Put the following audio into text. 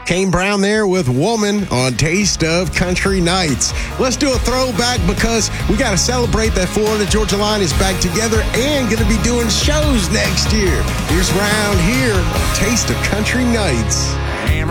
Kane Brown there with Woman on Taste of Country Nights. Let's do a throwback because we got to celebrate that Florida Georgia line is back together and going to be doing shows next year. Here's Round Here on Taste of Country Nights.